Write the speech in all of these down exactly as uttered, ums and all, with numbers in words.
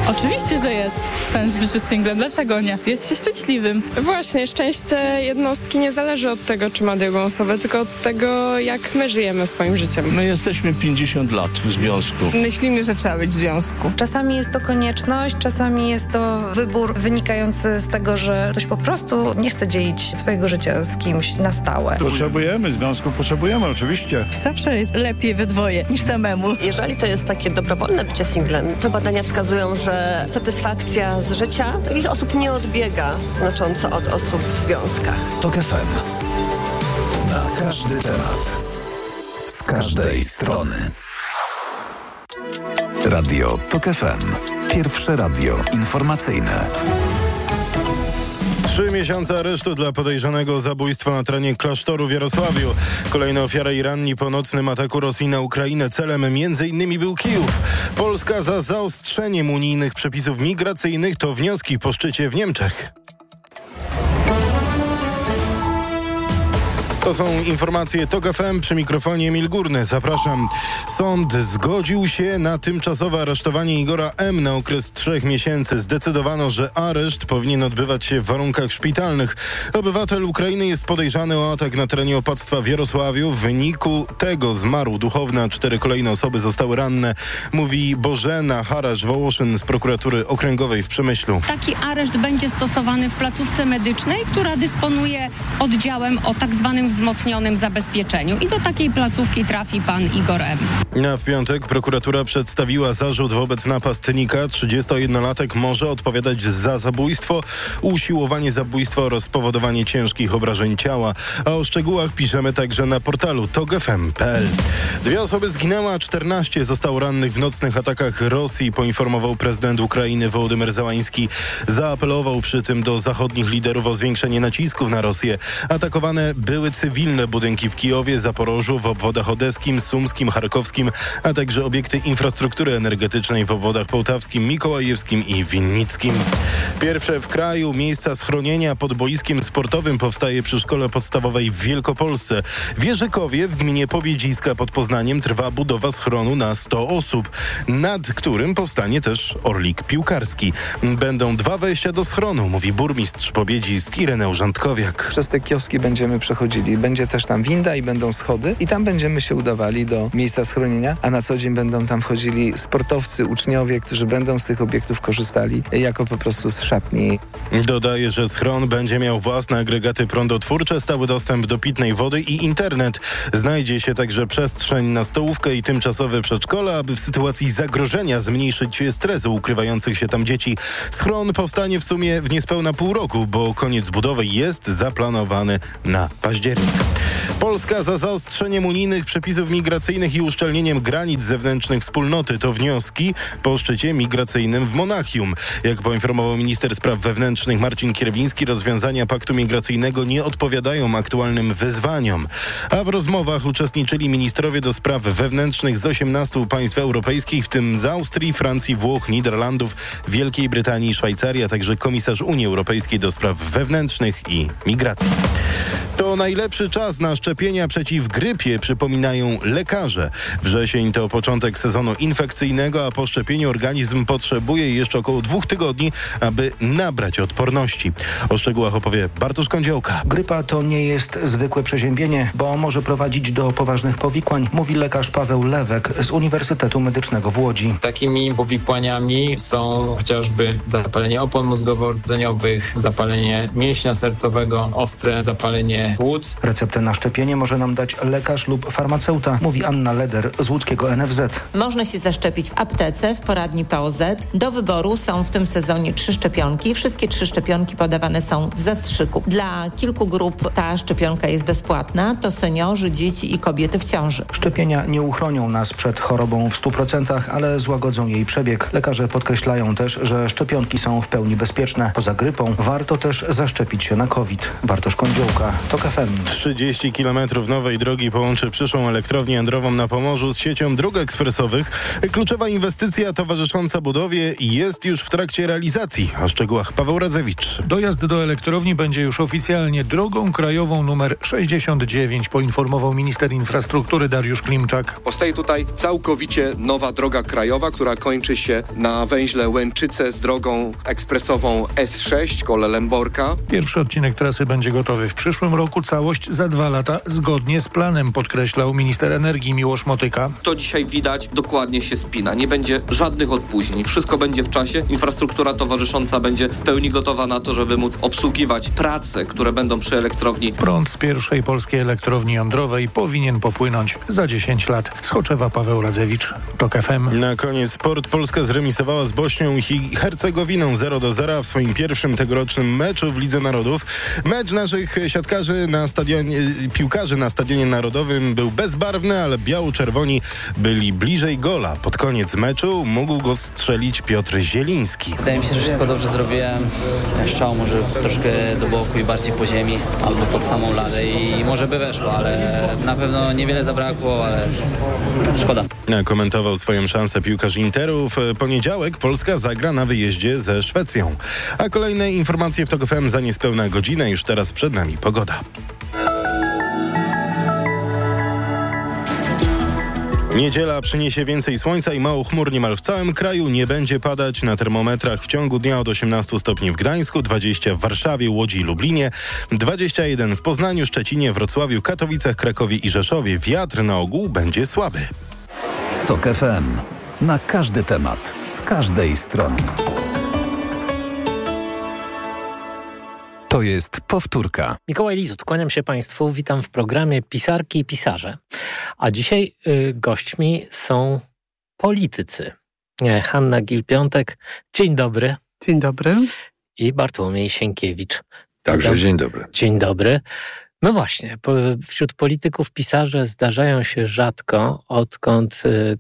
Oczywiście, że jest sens w życiu singlem. Dlaczego nie? Jest się szczęśliwym. Właśnie, szczęście jednostki nie zależy od tego, czy ma drugą osobę, tylko od tego, jak my żyjemy swoim życiem. My jesteśmy pięćdziesiąt lat w związku. Myślimy, że trzeba być w związku. Czasami jest to konieczność, czasami jest to wybór wynikający z tego, że ktoś po prostu nie chce dzielić swojego życia z kimś na stałe. Potrzebujemy związku, potrzebujemy oczywiście. Zawsze jest lepiej we dwoje niż samemu. Jeżeli to jest takie dobrowolne bycie singlem, to badania wskazują, że satysfakcja z życia takich osób nie odbiega znacząco od osób w związkach. TOK F M. Na każdy temat. Z każdej strony. Radio TOK F M. Pierwsze radio informacyjne. Trzy miesiące aresztu dla podejrzanego o zabójstwo na terenie klasztoru w Jarosławiu. Kolejne ofiary i ranni po nocnym ataku Rosji na Ukrainę. Celem m.in. był Kijów. Polska za zaostrzeniem unijnych przepisów migracyjnych to wnioski po szczycie w Niemczech. To są informacje TOK F M, przy mikrofonie Emil Górny. Zapraszam. Sąd zgodził się na tymczasowe aresztowanie Igora M. na okres trzech miesięcy. Zdecydowano, że areszt powinien odbywać się w warunkach szpitalnych. Obywatel Ukrainy jest podejrzany o atak na terenie opactwa w Jarosławiu. W wyniku tego zmarł duchowny, a cztery kolejne osoby zostały ranne. Mówi Bożena Harasz-Wołoszyn z prokuratury okręgowej w Przemyślu. Taki areszt będzie stosowany w placówce medycznej, która dysponuje oddziałem o tak zwanym wzmocnionym zabezpieczeniu i do takiej placówki trafi pan Igor M. A w piątek prokuratura przedstawiła zarzut wobec napastnika. trzydziestojednolatek może odpowiadać za zabójstwo, usiłowanie zabójstwa oraz spowodowanie ciężkich obrażeń ciała. A o szczegółach piszemy także na portalu tok f m kropka p l. Dwie osoby zginęły, a czternaście zostało rannych w nocnych atakach Rosji, poinformował prezydent Ukrainy Wołodymyr Zełański. Zaapelował przy tym do zachodnich liderów o zwiększenie nacisków na Rosję. Atakowane były cywilne budynki w Kijowie, Zaporożu, w obwodach odeskim, sumskim, charkowskim, a także obiekty infrastruktury energetycznej w obwodach połtawskim, mikołajewskim i winnickim. Pierwsze w kraju miejsca schronienia pod boiskiem sportowym powstaje przy szkole podstawowej w Wielkopolsce. W Jerzykowie w gminie Pobiedziska pod Poznaniem trwa budowa schronu na sto osób, nad którym powstanie też orlik piłkarski. Będą dwa wejścia do schronu, mówi burmistrz Pobiedzisk Ireneusz Żantkowiak. Przez te kioski będziemy przechodzili. Będzie też tam winda i będą schody i tam będziemy się udawali do miejsca schronienia, a na co dzień będą tam wchodzili sportowcy, uczniowie, którzy będą z tych obiektów korzystali jako po prostu z szatni. Dodaje, że schron będzie miał własne agregaty prądotwórcze, stały dostęp do pitnej wody i internet. Znajdzie się także przestrzeń na stołówkę i tymczasowe przedszkole, aby w sytuacji zagrożenia zmniejszyć stres ukrywających się tam dzieci. Schron powstanie w sumie w niespełna pół roku, bo koniec budowy jest zaplanowany na październik. Polska za zaostrzeniem unijnych przepisów migracyjnych i uszczelnieniem granic zewnętrznych wspólnoty to wnioski po szczycie migracyjnym w Monachium. Jak poinformował minister spraw wewnętrznych Marcin Kierwiński, rozwiązania paktu migracyjnego nie odpowiadają aktualnym wyzwaniom. A w rozmowach uczestniczyli ministrowie do spraw wewnętrznych z osiemnastu państw europejskich, w tym z Austrii, Francji, Włoch, Niderlandów, Wielkiej Brytanii i Szwajcarii, a także komisarz Unii Europejskiej do spraw wewnętrznych i migracji. To najlepszy czas na szczepienia przeciw grypie, przypominają lekarze. Wrzesień to początek sezonu infekcyjnego, a po szczepieniu organizm potrzebuje jeszcze około dwóch tygodni, aby nabrać odporności. O szczegółach opowie Bartosz Kądziołka. Grypa to nie jest zwykłe przeziębienie, bo może prowadzić do poważnych powikłań, mówi lekarz Paweł Lewek z Uniwersytetu Medycznego w Łodzi. Takimi powikłaniami są chociażby zapalenie opon mózgowo-rdzeniowych, zapalenie mięśnia sercowego, ostre zapalenie płuc. Receptę na szczepienie może nam dać lekarz lub farmaceuta, mówi Anna Leder z łódzkiego N F Z. Można się zaszczepić w aptece, w poradni P O Z. Do wyboru są w tym sezonie trzy szczepionki. Wszystkie trzy szczepionki podawane są w zastrzyku. Dla kilku grup ta szczepionka jest bezpłatna. To seniorzy, dzieci i kobiety w ciąży. Szczepienia nie uchronią nas przed chorobą w stu procentach, ale złagodzą jej przebieg. Lekarze podkreślają też, że szczepionki są w pełni bezpieczne. Poza grypą warto też zaszczepić się na COVID. Bartosz Kądziołka, TOK F M. trzydzieści kilometrów nowej drogi połączy przyszłą elektrownię jądrową na Pomorzu z siecią dróg ekspresowych. Kluczowa inwestycja towarzysząca budowie jest już w trakcie realizacji. O szczegółach Paweł Radzewicz. Dojazd do elektrowni będzie już oficjalnie drogą krajową numer sześćdziesiąt dziewięć, poinformował minister infrastruktury Dariusz Klimczak. Powstaje tutaj całkowicie nowa droga krajowa, która kończy się na węźle Łęczyce z drogą ekspresową S sześć koło Lęborka. Pierwszy odcinek trasy będzie gotowy w przyszłym roku, całość za dwa lata zgodnie z planem, podkreślał minister energii Miłosz Motyka. To dzisiaj widać, dokładnie się spina. Nie będzie żadnych odpóźnień. Wszystko będzie w czasie. Infrastruktura towarzysząca będzie w pełni gotowa na to, żeby móc obsługiwać prace, które będą przy elektrowni. Prąd z pierwszej polskiej elektrowni jądrowej powinien popłynąć za dziesięć lat. Z Choczewa Paweł Radzewicz, TOK F M. Na koniec sport. Polska zremisowała z Bośnią i Hercegowiną zero do zera w swoim pierwszym tegorocznym meczu w Lidze Narodów. Mecz naszych siatkarzy na stadionie, piłkarzy na Stadionie Narodowym był bezbarwny, ale biało-czerwoni byli bliżej gola. Pod koniec meczu mógł go strzelić Piotr Zieliński. Wydaje mi się, że wszystko dobrze zrobiłem. Strzał może troszkę do boku i bardziej po ziemi, albo pod samą ladę i może by weszło, ale na pewno niewiele zabrakło, ale szkoda. Komentował swoją szansę piłkarz Interu. W poniedziałek Polska zagra na wyjeździe ze Szwecją. A kolejne informacje w TOK F M za niespełna godzinę. Już teraz przed nami pogoda. Niedziela przyniesie więcej słońca i mało chmur niemal w całym kraju. Nie będzie padać. Na termometrach w ciągu dnia od osiemnastu stopni w Gdańsku, dwadzieścia w Warszawie, Łodzi i Lublinie, dwadzieścia jeden w Poznaniu, Szczecinie, Wrocławiu, Katowicach, Krakowie i Rzeszowie. Wiatr na ogół będzie słaby. TOK F M. Na każdy temat, z każdej strony. To jest powtórka. Mikołaj Lizut, kłaniam się Państwu. Witam w programie Pisarki i Pisarze. A dzisiaj y, gośćmi są politycy. E, Hanna Gill-Piątek, dzień dobry. Dzień dobry. I Bartłomiej Sienkiewicz. Także dzień dobry. Dzień dobry. No właśnie, po, wśród polityków pisarze zdarzają się rzadko, odkąd, y,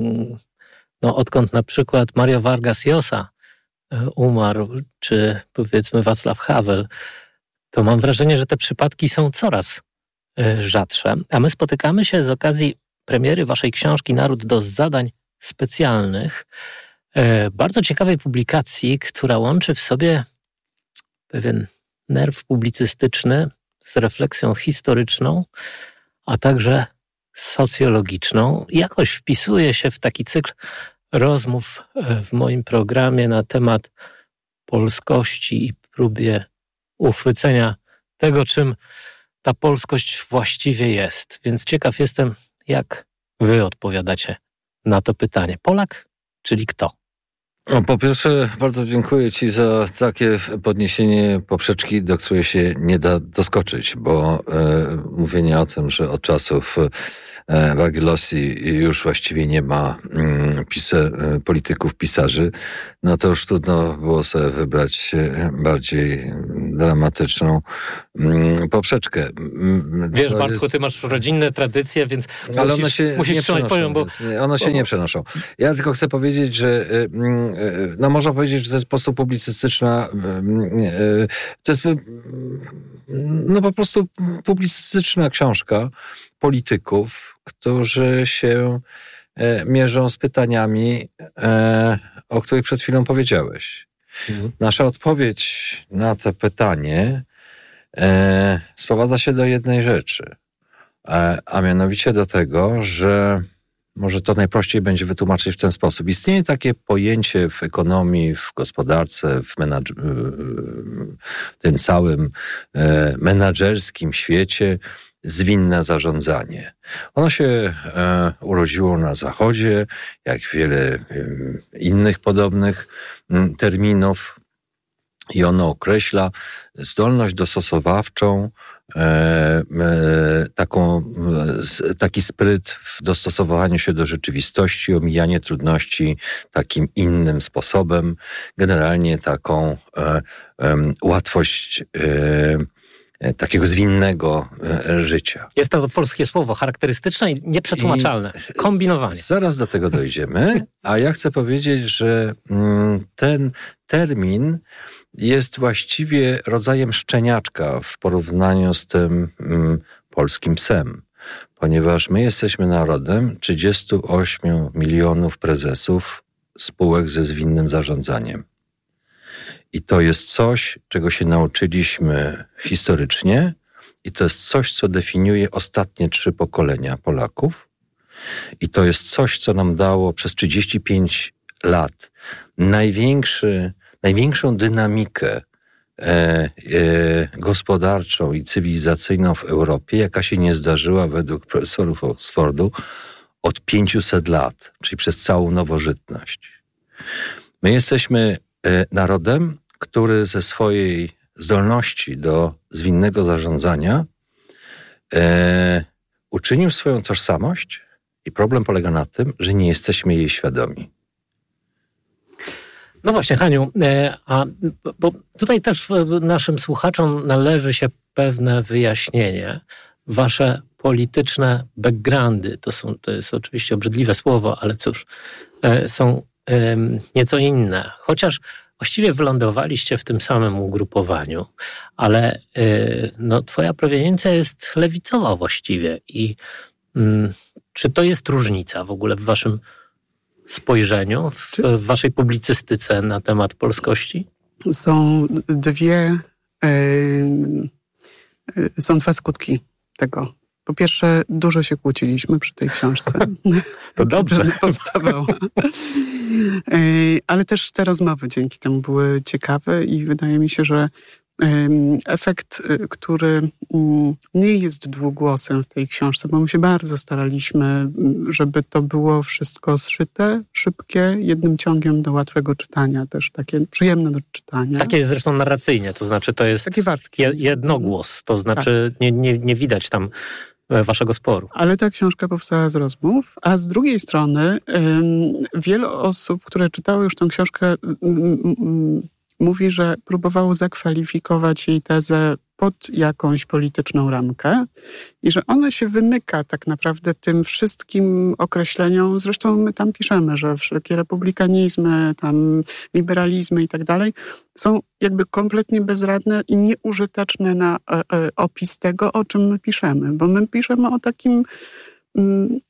no, odkąd na przykład Mario Vargas Llosa umarł, czy powiedzmy Václav Havel, to mam wrażenie, że te przypadki są coraz rzadsze. A my spotykamy się z okazji premiery waszej książki Naród do zadań specjalnych. Bardzo ciekawej publikacji, która łączy w sobie pewien nerw publicystyczny z refleksją historyczną, a także socjologiczną. Jakoś wpisuje się w taki cykl rozmów w moim programie na temat polskości i próbie uchwycenia tego, czym ta polskość właściwie jest. Więc ciekaw jestem, jak wy odpowiadacie na to pytanie. Polak, czyli kto? No, po pierwsze, bardzo dziękuję ci za takie podniesienie poprzeczki, do której się nie da doskoczyć, bo e, mówienie o tym, że od czasów e, Vargilossi już właściwie nie ma mm, pisa, e, polityków, pisarzy, no to już trudno było sobie wybrać bardziej dramatyczną mm, poprzeczkę. Wiesz, to Bartku, jest... ty masz rodzinne tradycje, więc Ale musisz, one się musisz nie trzymać poziom, bo... One się bo... nie przenoszą. Ja tylko chcę powiedzieć, że no można powiedzieć, że to jest po prostu publicystyczna, to jest no po prostu publicystyczna książka polityków, którzy się mierzą z pytaniami, o których przed chwilą powiedziałeś. Mhm. Nasza odpowiedź na to pytanie sprowadza się do jednej rzeczy, a mianowicie do tego, że może to najprościej będzie wytłumaczyć w ten sposób. Istnieje takie pojęcie w ekonomii, w gospodarce, w menadż- tym całym e, menadżerskim świecie zwinne zarządzanie. Ono się e, urodziło na Zachodzie, jak wiele e, innych podobnych m, terminów i ono określa zdolność dostosowawczą, E, e, taką, e, taki spryt w dostosowywaniu się do rzeczywistości, omijanie trudności takim innym sposobem, generalnie taką e, e, łatwość e, takiego zwinnego życia. Jest to polskie słowo, charakterystyczne i nieprzetłumaczalne. I kombinowanie. Zaraz do tego dojdziemy, a ja chcę powiedzieć, że ten termin jest właściwie rodzajem szczeniaczka w porównaniu z tym polskim psem, ponieważ my jesteśmy narodem trzydziestu ośmiu milionów prezesów spółek ze zwinnym zarządzaniem. I to jest coś, czego się nauczyliśmy historycznie i to jest coś, co definiuje ostatnie trzy pokolenia Polaków. I to jest coś, co nam dało przez trzydzieści pięć lat największy, największą dynamikę e, e, gospodarczą i cywilizacyjną w Europie, jaka się nie zdarzyła według profesorów Oxfordu od pięciuset lat, czyli przez całą nowożytność. My jesteśmy narodem, który ze swojej zdolności do zwinnego zarządzania e, uczynił swoją tożsamość i problem polega na tym, że nie jesteśmy jej świadomi. No właśnie, Haniu, e, a, bo tutaj też naszym słuchaczom należy się pewne wyjaśnienie. Wasze polityczne backgroundy, to, są, to jest oczywiście obrzydliwe słowo, ale cóż, e, są e, nieco inne. Chociaż właściwie wylądowaliście w tym samym ugrupowaniu, ale yy, no, twoja proweniencja jest lewicowa właściwie. I yy, czy to jest różnica w ogóle w waszym spojrzeniu, w, w waszej publicystyce na temat polskości? Są dwie, yy, yy, są dwa skutki tego. Po pierwsze, dużo się kłóciliśmy przy tej książce. To dobrze. Powstawała. Ale też te rozmowy dzięki temu były ciekawe i wydaje mi się, że efekt, który nie jest dwugłosem w tej książce, bo my się bardzo staraliśmy, żeby to było wszystko zszyte, szybkie, jednym ciągiem do łatwego czytania, też takie przyjemne do czytania. Takie jest zresztą narracyjnie, to znaczy to jest takie wartki. Jednogłos, to znaczy tak. nie, nie, nie widać tam waszego sporu. Ale ta książka powstała z rozmów, a z drugiej strony ym, wiele osób, które czytały już tę książkę, ym, ym, mówi, że próbowało zakwalifikować jej tezę pod jakąś polityczną ramkę i że ona się wymyka tak naprawdę tym wszystkim określeniom. Zresztą my tam piszemy, że wszelkie republikanizmy, tam liberalizmy i tak dalej są jakby kompletnie bezradne i nieużyteczne na e, e, opis tego, o czym my piszemy. Bo my piszemy o takim... Mm,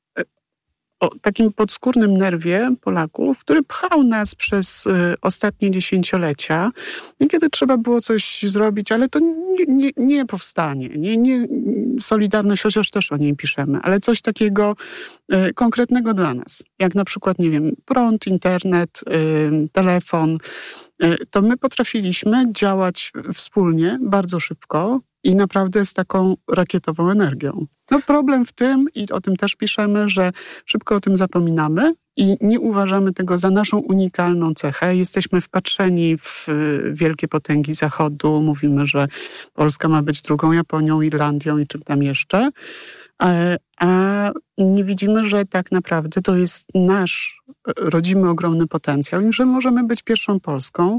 o takim podskórnym nerwie Polaków, który pchał nas przez y, ostatnie dziesięciolecia. I kiedy trzeba było coś zrobić, ale to nie, nie, nie powstanie. Nie, nie, Solidarność, chociaż też o niej piszemy, ale coś takiego y, konkretnego dla nas. Jak na przykład, nie wiem, prąd, internet, y, telefon. Y, to my potrafiliśmy działać wspólnie, bardzo szybko i naprawdę z taką rakietową energią. No problem w tym, i o tym też piszemy, że szybko o tym zapominamy i nie uważamy tego za naszą unikalną cechę. Jesteśmy wpatrzeni w wielkie potęgi Zachodu. Mówimy, że Polska ma być drugą Japonią, Irlandią i czym tam jeszcze. A nie widzimy, że tak naprawdę to jest nasz rodzimy ogromny potencjał i że możemy być pierwszą Polską,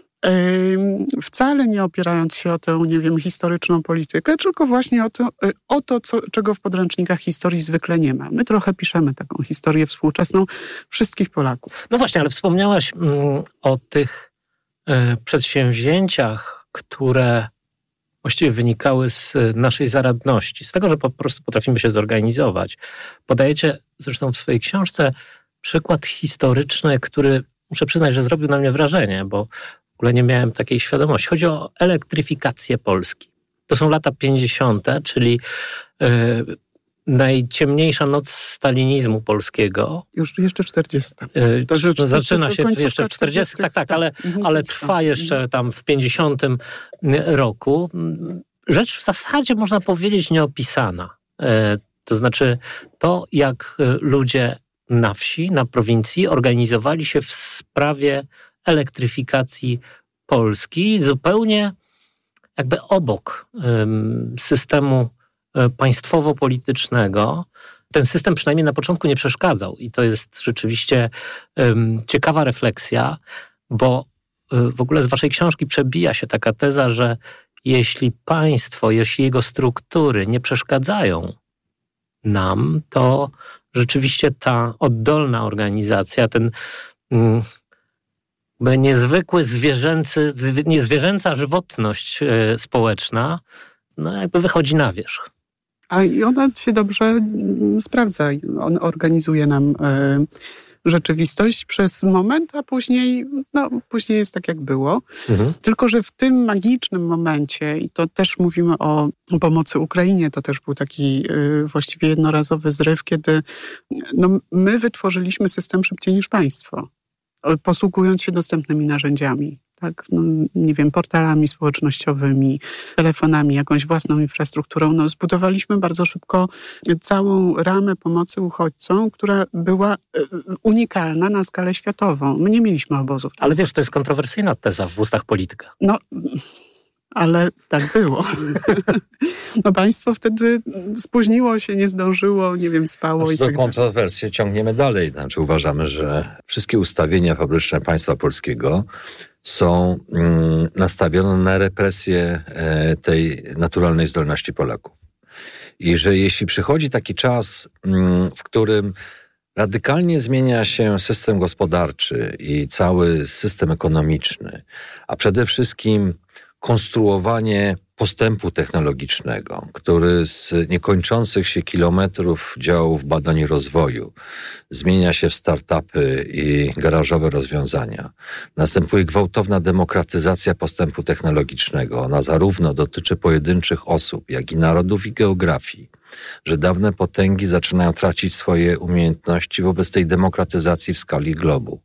wcale nie opierając się o tę, nie wiem, historyczną politykę, tylko właśnie o to, o to co, czego w podręcznikach historii zwykle nie ma. My trochę piszemy taką historię współczesną wszystkich Polaków. No właśnie, ale wspomniałaś mm, o tych y, przedsięwzięciach, które właściwie wynikały z naszej zaradności, z tego, że po prostu potrafimy się zorganizować. Podajecie zresztą w swojej książce przykład historyczny, który, muszę przyznać, że zrobił na mnie wrażenie, bo w ogóle nie miałem takiej świadomości. Chodzi o elektryfikację Polski. To są lata pięćdziesiąte, czyli yy, najciemniejsza noc stalinizmu polskiego. Już jeszcze czterdziesta. Yy, to, że, no, zaczyna to, to się jeszcze w czterdziestych, tak, tak, ale, ale trwa jeszcze tam w pięćdziesiątym roku. Rzecz w zasadzie, można powiedzieć, nieopisana. Yy, to znaczy to, jak ludzie na wsi, na prowincji organizowali się w sprawie elektryfikacji Polski, zupełnie jakby obok um, systemu um, państwowo-politycznego. Ten system przynajmniej na początku nie przeszkadzał i to jest rzeczywiście um, ciekawa refleksja, bo um, w ogóle z waszej książki przebija się taka teza, że jeśli państwo, jeśli jego struktury nie przeszkadzają nam, to rzeczywiście ta oddolna organizacja, ten mm, niezwykły zwierzęcy, niezwierzęca żywotność y, społeczna, no jakby wychodzi na wierzch. A i ona się dobrze sprawdza. On organizuje nam e, rzeczywistość przez moment, a później, no, później jest tak, jak było. Mhm. Tylko że w tym magicznym momencie, i to też mówimy o pomocy Ukrainie, to też był taki e, właściwie jednorazowy zryw, kiedy no, my wytworzyliśmy system szybciej niż państwo, posługując się dostępnymi narzędziami. Tak, no, nie wiem, portalami społecznościowymi, telefonami, jakąś własną infrastrukturą. No, zbudowaliśmy bardzo szybko całą ramę pomocy uchodźcom, która była unikalna na skalę światową. My nie mieliśmy obozów. Ale wiesz, to jest kontrowersyjna teza w ustach polityka. No, ale tak było. No państwo wtedy spóźniło się, nie zdążyło, nie wiem, spało znaczy, i tak dalej. Kontrowersję ciągniemy dalej. Znaczy uważamy, że wszystkie ustawienia fabryczne państwa polskiego są mm, nastawione na represję e, tej naturalnej zdolności Polaków. I że jeśli przychodzi taki czas, mm, w którym radykalnie zmienia się system gospodarczy i cały system ekonomiczny, a przede wszystkim konstruowanie postępu technologicznego, który z niekończących się kilometrów działów badań i rozwoju zmienia się w startupy i garażowe rozwiązania. Następuje gwałtowna demokratyzacja postępu technologicznego. Ona zarówno dotyczy pojedynczych osób, jak i narodów i geografii, że dawne potęgi zaczynają tracić swoje umiejętności wobec tej demokratyzacji w skali globu.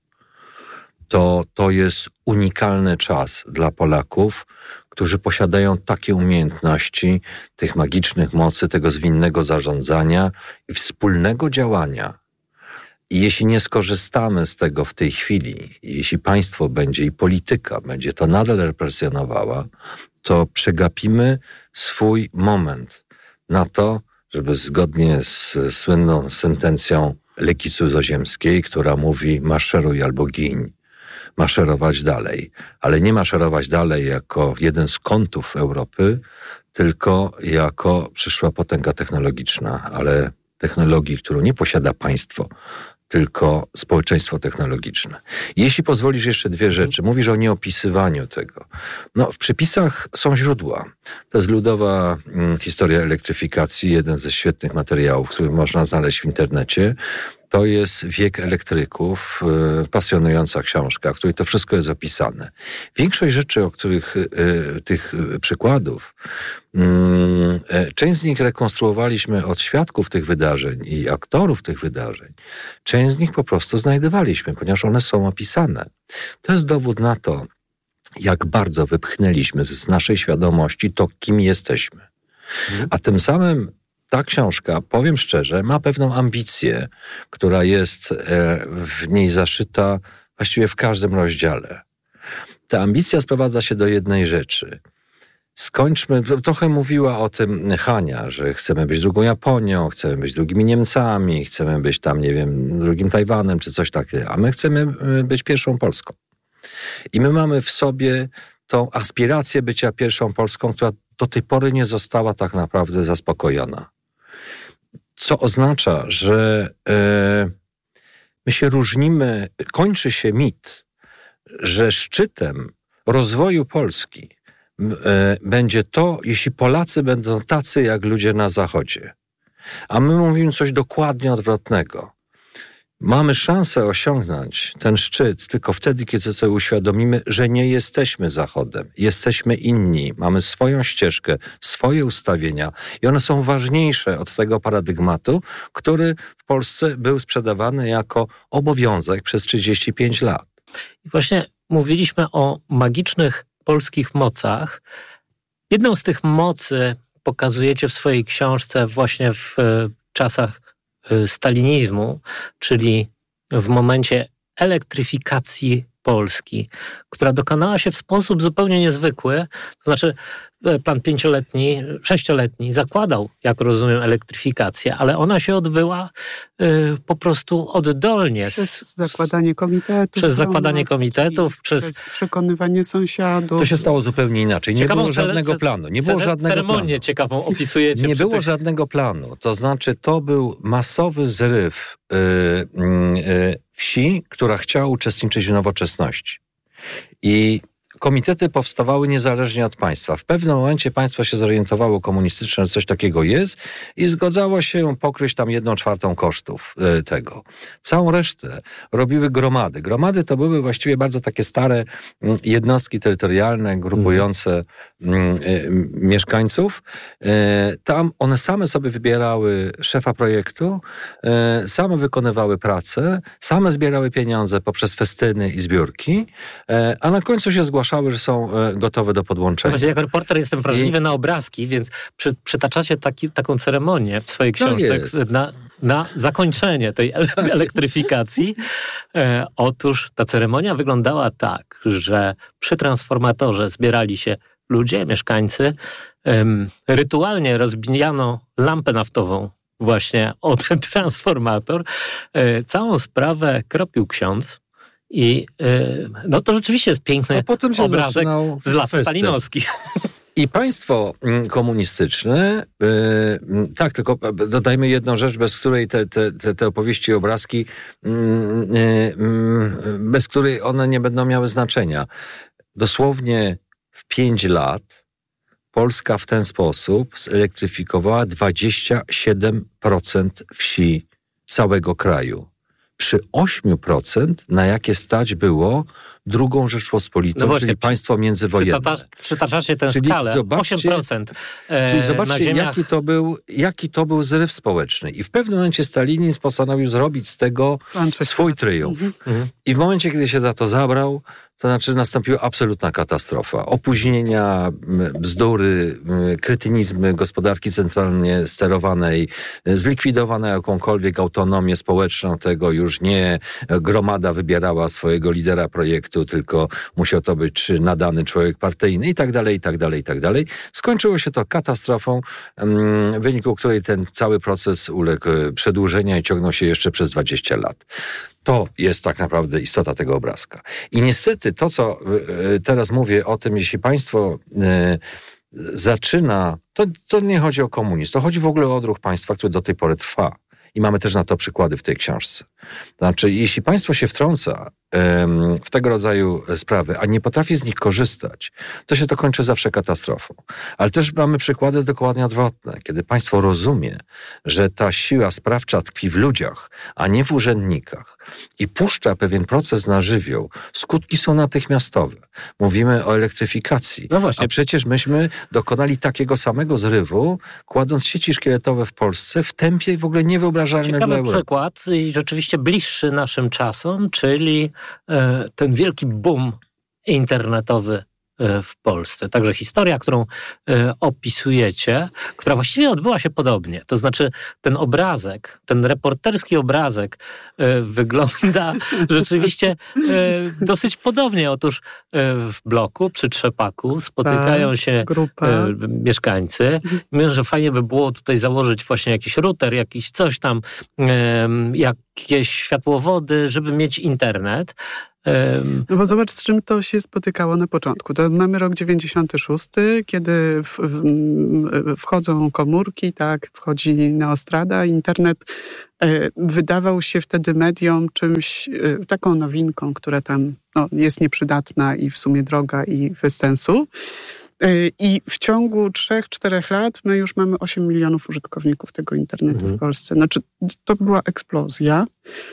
To, to jest unikalny czas dla Polaków, którzy posiadają takie umiejętności, tych magicznych mocy, tego zwinnego zarządzania i wspólnego działania. I jeśli nie skorzystamy z tego w tej chwili, jeśli państwo będzie i polityka będzie to nadal represjonowała, to przegapimy swój moment na to, żeby zgodnie z słynną sentencją Leki Cudzoziemskiej, która mówi maszeruj albo giń, maszerować dalej. Ale nie maszerować dalej jako jeden z kątów Europy, tylko jako przyszła potęga technologiczna, ale technologii, którą nie posiada państwo, tylko społeczeństwo technologiczne. Jeśli pozwolisz jeszcze dwie rzeczy. Mówisz o nieopisywaniu tego. No, w przepisach są źródła. To jest ludowa hmm, historia elektryfikacji, jeden ze świetnych materiałów, który można znaleźć w internecie. To jest Wiek elektryków, y, pasjonująca książka, w której to wszystko jest opisane. Większość rzeczy, o których y, tych y, przykładów, y, y, część z nich rekonstruowaliśmy od świadków tych wydarzeń i aktorów tych wydarzeń. Część z nich po prostu znajdowaliśmy, ponieważ one są opisane. To jest dowód na to, jak bardzo wypchnęliśmy z naszej świadomości to, kim jesteśmy. Mhm. A tym samym ta książka, powiem szczerze, ma pewną ambicję, która jest w niej zaszyta właściwie w każdym rozdziale. Ta ambicja sprowadza się do jednej rzeczy. Skończmy, trochę mówiła o tym Hania, że chcemy być drugą Japonią, chcemy być drugimi Niemcami, chcemy być tam, nie wiem, drugim Tajwanem czy coś takiego, a my chcemy być pierwszą Polską. I my mamy w sobie tą aspirację bycia pierwszą Polską, która do tej pory nie została tak naprawdę zaspokojona. Co oznacza, że e, my się różnimy, kończy się mit, że szczytem rozwoju Polski e, będzie to, jeśli Polacy będą tacy jak ludzie na Zachodzie. A my mówimy coś dokładnie odwrotnego. Mamy szansę osiągnąć ten szczyt tylko wtedy, kiedy sobie uświadomimy, że nie jesteśmy Zachodem. Jesteśmy inni. Mamy swoją ścieżkę, swoje ustawienia i one są ważniejsze od tego paradygmatu, który w Polsce był sprzedawany jako obowiązek przez trzydzieści pięć lat. I właśnie mówiliśmy o magicznych polskich mocach. Jedną z tych mocy pokazujecie w swojej książce właśnie w czasach stalinizmu, czyli w momencie elektryfikacji Polski, która dokonała się w sposób zupełnie niezwykły. To znaczy, plan pięcioletni, sześcioletni zakładał, jak rozumiem, elektryfikację, ale ona się odbyła y, po prostu oddolnie. Przez zakładanie komitetów. Przez zakładanie komitetów, przez... przez przekonywanie sąsiadów. To się stało zupełnie inaczej. Nie Ciekawą było żadnego cere- planu. Nie było żadnego ceremonię planu. ciekawą opisujecie. Nie było tych... żadnego planu. To znaczy, to był masowy zryw y, y, wsi, która chciała uczestniczyć w nowoczesności. I komitety powstawały niezależnie od państwa. W pewnym momencie państwo się zorientowało komunistyczne, że coś takiego jest i zgadzało się pokryć tam jedną czwartą kosztów y, tego. Całą resztę robiły gromady. Gromady to były właściwie bardzo takie stare y, jednostki terytorialne, grupujące y, y, mieszkańców. Y, tam one same sobie wybierały szefa projektu, y, same wykonywały pracę, same zbierały pieniądze poprzez festyny i zbiórki, y, a na końcu się zgłaszały, że są gotowe do podłączenia. Właśnie jako reporter jestem wrażliwy I... na obrazki, więc przy, przytaczacie taki, taką ceremonię w swojej książce na, na zakończenie tej elektryfikacji. E, otóż ta ceremonia wyglądała tak, że przy transformatorze zbierali się ludzie, mieszkańcy. Em, rytualnie rozbijano lampę naftową właśnie o ten transformator. E, całą sprawę kropił ksiądz. I yy, no to rzeczywiście jest piękny obrazek z lat festyn. stalinowskich. I państwo komunistyczne, yy, tak, tylko dodajmy jedną rzecz, bez której te, te, te, te opowieści i obrazki, yy, yy, bez której one nie będą miały znaczenia. Dosłownie w pięć lat Polska w ten sposób zelektryfikowała dwadzieścia siedem procent wsi całego kraju. Przy ośmiu procent, na jakie stać było drugą Rzeczpospolitą, no właśnie, czyli państwo międzywojenne. Przytaczasz, przytaczacie tę czyli skalę, osiem procent e, Czyli zobaczcie, ziemiach... jaki, to był, jaki to był zryw społeczny. I w pewnym momencie Stalinizm postanowił zrobić z tego swój triumf. Mhm. I w momencie, kiedy się za to zabrał, to znaczy nastąpiła absolutna katastrofa. Opóźnienia, bzdury, kretynizmy gospodarki centralnie sterowanej, zlikwidowana jakąkolwiek autonomię społeczną, tego już nie gromada wybierała swojego lidera projektu, tylko musiał to być nadany człowiek partyjny i tak dalej, i tak dalej, i tak dalej. Skończyło się to katastrofą, w wyniku której ten cały proces uległ przedłużenia i ciągnął się jeszcze przez dwadzieścia lat. To jest tak naprawdę istota tego obrazka. I niestety to, co teraz mówię o tym, jeśli państwo zaczyna, to, to nie chodzi o komunizm, to chodzi w ogóle o odruch państwa, który do tej pory trwa. I mamy też na to przykłady w tej książce. Znaczy, jeśli państwo się wtrąca um, w tego rodzaju sprawy, a nie potrafi z nich korzystać, to się to kończy zawsze katastrofą. Ale też mamy przykłady dokładnie odwrotne, kiedy państwo rozumie, że ta siła sprawcza tkwi w ludziach, a nie w urzędnikach i puszcza pewien proces na żywioł, skutki są natychmiastowe. Mówimy o elektryfikacji. No właśnie. A przecież myśmy dokonali takiego samego zrywu, kładąc sieci szkieletowe w Polsce w tempie w ogóle niewyobrażalnym dla Europy. Ciekawy przykład i rzeczywiście bliższy naszym czasom, czyli e, ten wielki boom internetowy w Polsce. Także historia, którą e, opisujecie, która właściwie odbyła się podobnie. To znaczy ten obrazek, ten reporterski obrazek e, wygląda rzeczywiście e, dosyć podobnie. Otóż e, w bloku przy Trzepaku spotykają Ta, się e, mieszkańcy. Mówią, że fajnie by było tutaj założyć właśnie jakiś router, jakiś coś tam, e, jakieś światłowody, żeby mieć internet. No bo zobacz, z czym to się spotykało na początku. To mamy rok dziewięćdziesiąty szósty, kiedy w, w, wchodzą komórki, tak, wchodzi Neostrada, internet e, wydawał się wtedy mediom czymś, e, taką nowinką, która tam no, jest nieprzydatna i w sumie droga i bez sensu. I w ciągu trzech, czterech lat my już mamy osiem milionów użytkowników tego internetu mhm. w Polsce. Znaczy, to była eksplozja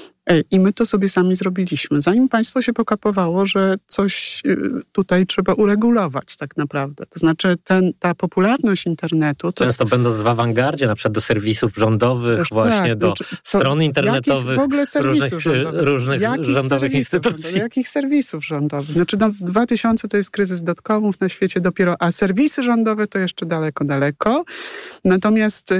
i my to sobie sami zrobiliśmy. Zanim państwo się pokapowało, że coś tutaj trzeba uregulować tak naprawdę. To znaczy ten, ta popularność internetu... To... Często będąc w awangardzie, na przykład do serwisów rządowych, Też właśnie tak, do to, stron internetowych w ogóle serwisów różnych, rządowych, różnych rządowych serwisów instytucji. Rządowych, jakich serwisów rządowych? Znaczy no, dwa tysiące to jest kryzys dotcomów na świecie dopiero, a serwisy rządowe to jeszcze daleko, daleko. Natomiast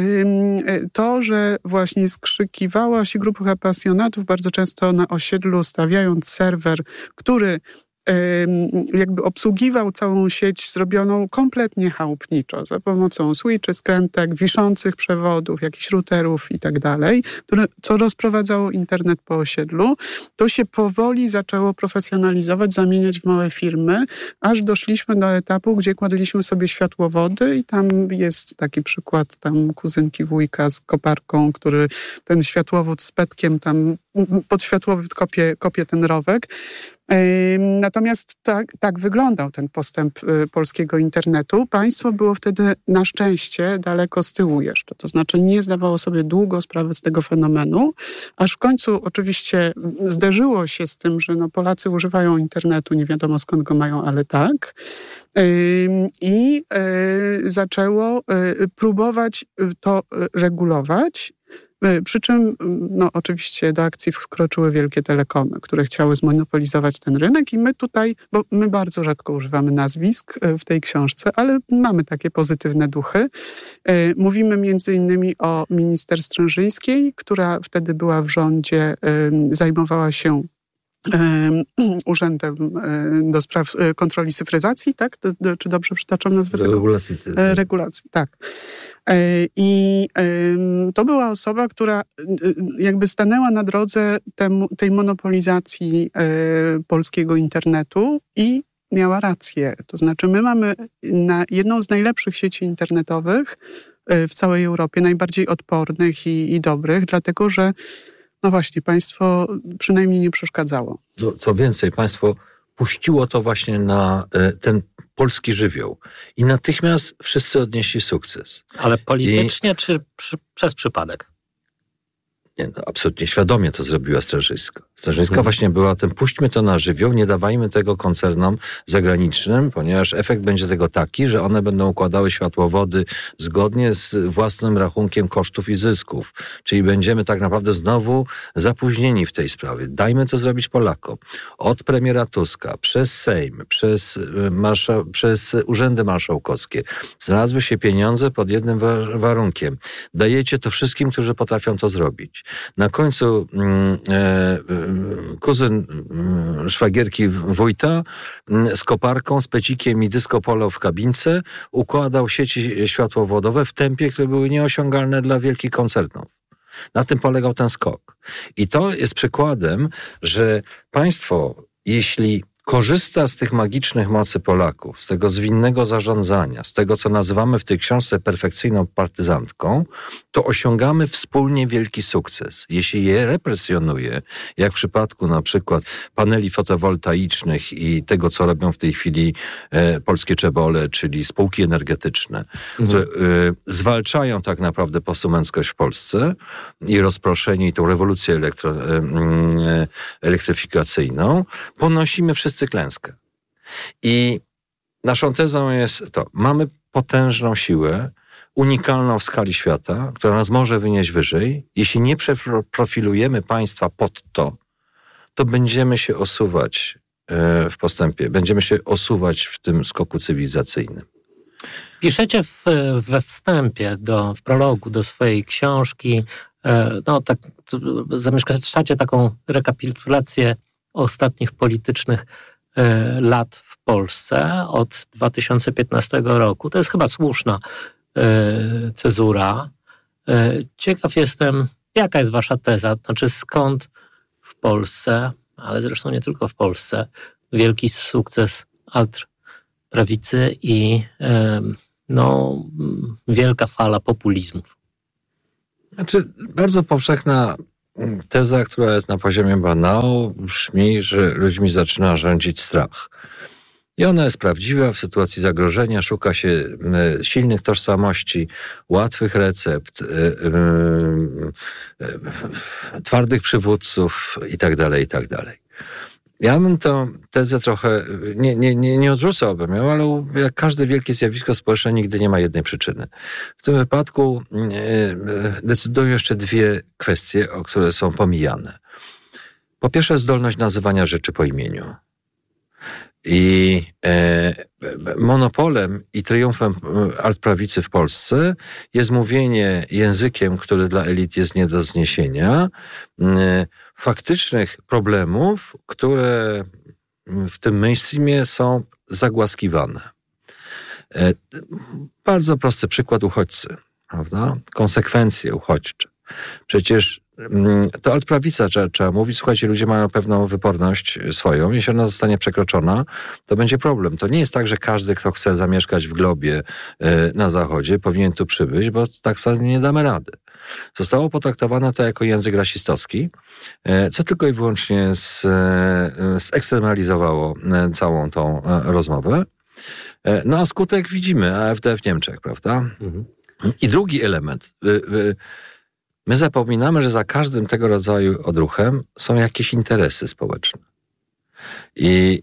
to, że właśnie skrzykiwała się grupa pasjonatów bardzo często na osiedlu, stawiając serwer, który jakby obsługiwał całą sieć zrobioną kompletnie chałupniczo, za pomocą switchy, skrętek, wiszących przewodów, jakichś routerów i tak dalej, które, co rozprowadzało internet po osiedlu. To się powoli zaczęło profesjonalizować, zamieniać w małe firmy, aż doszliśmy do etapu, gdzie kładliśmy sobie światłowody i tam jest taki przykład tam kuzynki wujka z koparką, który ten światłowód z petkiem tam pod światłowód kopie, kopie ten rowek. Natomiast tak, tak wyglądał ten postęp polskiego internetu. Państwo było wtedy na szczęście daleko z tyłu jeszcze. To znaczy nie zdawało sobie długo sprawy z tego fenomenu, aż w końcu oczywiście zderzyło się z tym, że no Polacy używają internetu, nie wiadomo skąd go mają, ale tak. I zaczęło próbować to regulować. Przy czym no, oczywiście do akcji wkroczyły wielkie telekomy, które chciały zmonopolizować ten rynek i my tutaj, bo my bardzo rzadko używamy nazwisk w tej książce, ale mamy takie pozytywne duchy. Mówimy między innymi o minister Strężyńskiej, która wtedy była w rządzie, zajmowała się Urzędem do Spraw Kontroli Cyfryzacji, tak? Czy dobrze przytaczam nazwę tego? Regulacji. Regulacji, tak. I to była osoba, która jakby stanęła na drodze temu, tej monopolizacji polskiego internetu i miała rację. To znaczy my mamy na jedną z najlepszych sieci internetowych w całej Europie, najbardziej odpornych i, i dobrych, dlatego że no właśnie, państwo przynajmniej nie przeszkadzało. No, co więcej, państwo puściło to właśnie na ten polski żywioł i natychmiast wszyscy odnieśli sukces. Ale politycznie I... czy przy, przez przypadek? Nie, no, absolutnie świadomie to zrobiła Strężyńska. Strężyńska hmm. właśnie była tym, puśćmy to na żywioł, nie dawajmy tego koncernom zagranicznym, ponieważ efekt będzie tego taki, że one będą układały światłowody zgodnie z własnym rachunkiem kosztów i zysków. Czyli będziemy tak naprawdę znowu zapóźnieni w tej sprawie. Dajmy to zrobić Polakom. Od premiera Tuska, przez Sejm, przez, marsza, przez urzędy marszałkowskie znalazły się pieniądze pod jednym wa- warunkiem. Dajecie to wszystkim, którzy potrafią to zrobić. Na końcu e, kuzyn e, szwagierki wójta e, z koparką, z pecikiem i disco polo w kabince układał sieci światłowodowe w tempie, które były nieosiągalne dla wielkich koncernów. Na tym polegał ten skok. I to jest przykładem, że państwo, jeśli korzysta z tych magicznych mocy Polaków, z tego zwinnego zarządzania, z tego, co nazywamy w tej książce perfekcyjną partyzantką, to osiągamy wspólnie wielki sukces. Jeśli je represjonuje, jak w przypadku na przykład paneli fotowoltaicznych i tego, co robią w tej chwili e, polskie czebole, czyli spółki energetyczne, mhm. które e, zwalczają tak naprawdę prosumenckość w Polsce i rozproszenie i tą rewolucję elektro, e, e, elektryfikacyjną, ponosimy wszyscy klęskę. I naszą tezą jest to, mamy potężną siłę, unikalną w skali świata, która nas może wynieść wyżej. Jeśli nie przeprofilujemy państwa pod to, to będziemy się osuwać w postępie, będziemy się osuwać w tym skoku cywilizacyjnym. Piszecie w, we wstępie, do, w prologu do swojej książki, no tak, zamieszczacie taką rekapitulację ostatnich politycznych e, lat w Polsce od dwa tysiące piętnastego roku. To jest chyba słuszna e, cezura. E, ciekaw jestem, jaka jest wasza teza? Znaczy skąd w Polsce, ale zresztą nie tylko w Polsce, wielki sukces alt-prawicy i e, no, wielka fala populizmów? Znaczy, bardzo powszechna teza, która jest na poziomie banału, brzmi, że ludźmi zaczyna rządzić strach. I ona jest prawdziwa. W sytuacji zagrożenia szuka się silnych tożsamości, łatwych recept, twardych przywódców itd., itd. Ja bym tę tezę trochę, nie, nie, nie, nie odrzucałbym ją, ale jak każde wielkie zjawisko społeczne nigdy nie ma jednej przyczyny. W tym wypadku decydują jeszcze dwie kwestie, które są pomijane. Po pierwsze zdolność nazywania rzeczy po imieniu. I e, monopolem i triumfem altprawicy w Polsce jest mówienie językiem, który dla elit jest nie do zniesienia, e, faktycznych problemów, które w tym mainstreamie są zagłaskiwane. Bardzo prosty przykład uchodźcy, prawda? Konsekwencje uchodźcze. Przecież to altprawica trzeba, trzeba mówić, słuchajcie, ludzie mają pewną wyporność swoją, jeśli ona zostanie przekroczona, to będzie problem. To nie jest tak, że każdy, kto chce zamieszkać w globie na zachodzie, powinien tu przybyć, bo tak sobie nie damy rady. Zostało potraktowane to jako język rasistowski, co tylko i wyłącznie z, zekstremalnizowało całą tą rozmowę. No a skutek widzimy, A F D w Niemczech, prawda? Mhm. I drugi element. My zapominamy, że za każdym tego rodzaju odruchem są jakieś interesy społeczne. I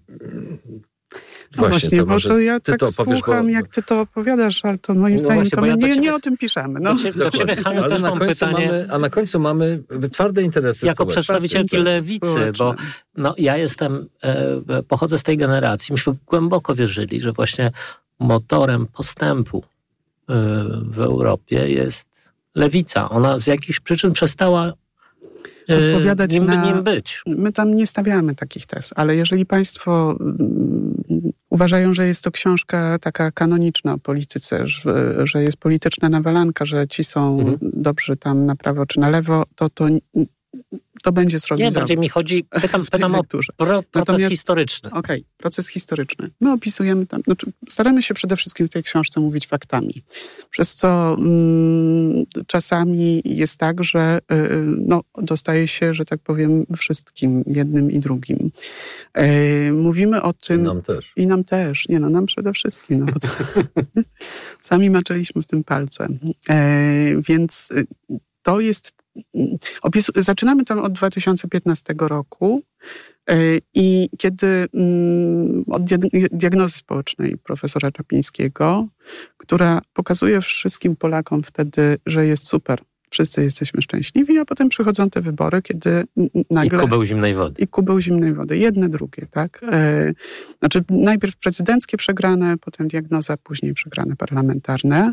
no właśnie, właśnie to bo to ja tak to opowiesz, słucham, bo... jak ty to opowiadasz, ale to moim no zdaniem właśnie, to my ja nie, ciebie, nie o tym piszemy. No. Do ciebie, do ciebie Haniu, też mam pytanie. Mamy, a na końcu mamy twarde interesy jako społeczne. Przedstawicielki lewicy, społeczne. Bo no, ja jestem, e, pochodzę z tej generacji. Myśmy głęboko wierzyli, że właśnie motorem postępu e, w Europie jest lewica. Ona z jakichś przyczyn przestała odpowiadać nim, na... nim być. My tam nie stawiamy takich tez, ale jeżeli państwo uważają, że jest to książka taka kanoniczna o polityce, że, że jest polityczna nawalanka, że ci są mhm. dobrzy tam na prawo czy na lewo, to to to będzie srogi Nie, bardziej mi chodzi, pytam, pytam o pro, proces Natomiast, historyczny. Okej, okay, proces historyczny. My opisujemy tam, znaczy staramy się przede wszystkim w tej książce mówić faktami. Przez co mm, czasami jest tak, że y, no, dostaje się, że tak powiem, wszystkim, jednym i drugim. Y, mówimy o tym... I nam też. I nam też. Nie no, nam przede wszystkim. No, bo to, sami maczyliśmy w tym palce. Y, więc y, to jest Opisu, zaczynamy tam od dwa tysiące piętnastego roku yy, i kiedy yy, od diagnozy społecznej profesora Czaplińskiego, która pokazuje wszystkim Polakom wtedy, że jest super, wszyscy jesteśmy szczęśliwi, a potem przychodzą te wybory, kiedy nagle... I kubeł zimnej wody. I kubeł zimnej wody. Jedne, drugie, tak? Yy, znaczy najpierw prezydenckie przegrane, potem diagnoza, później przegrane parlamentarne.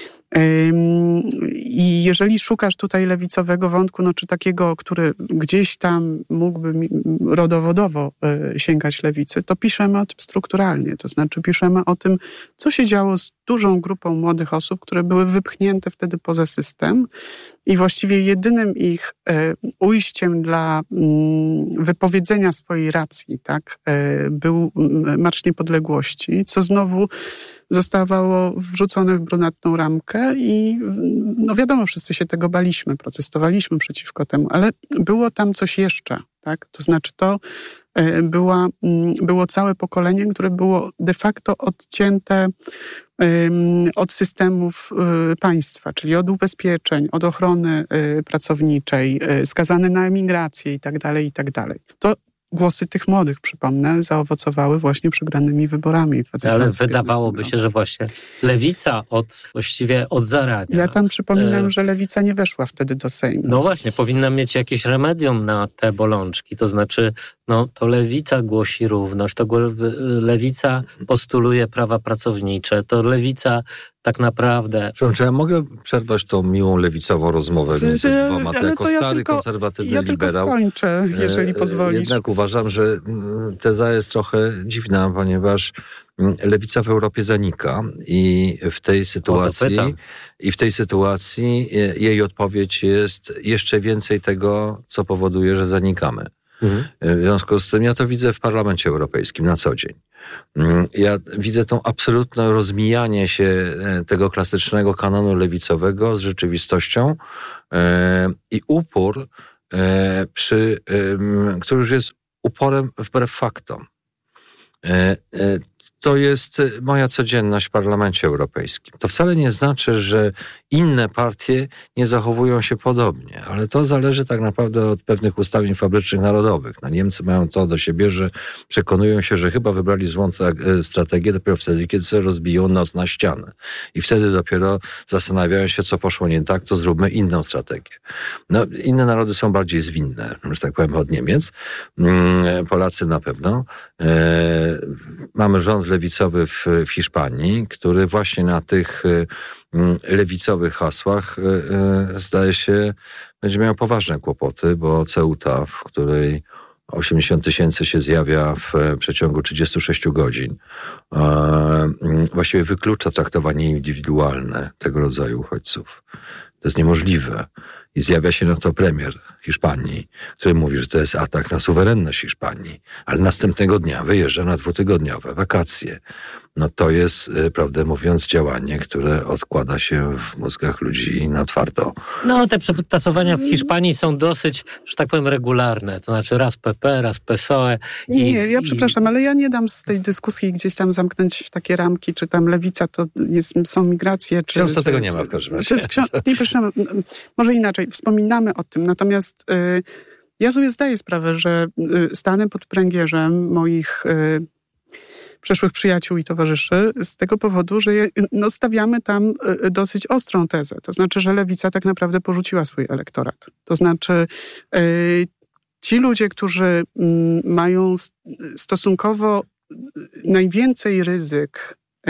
I jeżeli szukasz tutaj lewicowego wątku, no czy takiego, który gdzieś tam mógłby rodowodowo sięgać lewicy, to piszemy o tym strukturalnie. To znaczy piszemy o tym, co się działo z dużą grupą młodych osób, które były wypchnięte wtedy poza system i właściwie jedynym ich ujściem dla wypowiedzenia swojej racji, tak, był Marsz Niepodległości, co znowu zostawało wrzucone w brunatną ramkę i no wiadomo, wszyscy się tego baliśmy, protestowaliśmy przeciwko temu, ale było tam coś jeszcze, tak? To znaczy to była, było całe pokolenie, które było de facto odcięte od systemów państwa, czyli od ubezpieczeń, od ochrony pracowniczej, skazane na emigrację i tak dalej, i tak dalej. To głosy tych młodych, przypomnę, zaowocowały właśnie przegranymi wyborami. Ale wydawałoby się, że właśnie lewica od właściwie od zarania. Ja tam przypominam, e... że lewica nie weszła wtedy do Sejmu. No właśnie, powinna mieć jakieś remedium na te bolączki. To znaczy, no to lewica głosi równość, to lewica postuluje prawa pracownicze, to lewica tak naprawdę... Czy ja mogę przerwać tą miłą lewicową rozmowę między dwoma? To jako to ja stary, tylko, konserwatywny ja liberał. Ja tylko skończę, jeżeli pozwolisz. Jednak uważam, że teza jest trochę dziwna, ponieważ lewica w Europie zanika i w tej sytuacji, i w tej sytuacji jej odpowiedź jest jeszcze więcej tego, co powoduje, że zanikamy. Mhm. W związku z tym ja to widzę w Parlamencie Europejskim na co dzień. Ja widzę to absolutne rozmijanie się tego klasycznego kanonu lewicowego z rzeczywistością i upór, przy, który już jest uporem wbrew faktom. To jest moja codzienność w Parlamencie Europejskim. To wcale nie znaczy, że inne partie nie zachowują się podobnie, ale to zależy tak naprawdę od pewnych ustawień fabrycznych narodowych. No, Niemcy mają to do siebie, że przekonują się, że chyba wybrali złą strategię dopiero wtedy, kiedy sobie rozbiją nos na ścianę. I wtedy dopiero zastanawiają się, co poszło nie tak, to zróbmy inną strategię. No, inne narody są bardziej zwinne, że tak powiem, od Niemiec. Polacy na pewno. Mamy rząd lewicowy w, w Hiszpanii, który właśnie na tych lewicowych hasłach zdaje się będzie miał poważne kłopoty, bo Ceuta, w której osiemdziesiąt tysięcy się zjawia w przeciągu trzydziestu sześciu godzin. Właściwie wyklucza traktowanie indywidualne tego rodzaju uchodźców. To jest niemożliwe. I zjawia się na to premier Hiszpanii, który mówi, że to jest atak na suwerenność Hiszpanii, ale następnego dnia wyjeżdża na dwutygodniowe wakacje. No to jest, prawdę mówiąc, działanie, które odkłada się w mózgach ludzi na twardo. No te przetasowania w Hiszpanii są dosyć, że tak powiem, regularne. To znaczy raz P P, raz P S O E. I, nie, ja i... przepraszam, ale ja nie dam z tej dyskusji gdzieś tam zamknąć w takie ramki, czy tam lewica to jest, są migracje, czy... Często czy, tego nie ma w każdym razie. Nie, proszę, może inaczej, wspominamy o tym, natomiast y, ja sobie zdaję sprawę, że y, stanę pod pręgierzem moich... Y, przeszłych przyjaciół i towarzyszy z tego powodu, że je, no, stawiamy tam dosyć ostrą tezę. To znaczy, że lewica tak naprawdę porzuciła swój elektorat. To znaczy yy, ci ludzie, którzy y, mają stosunkowo najwięcej ryzyk y,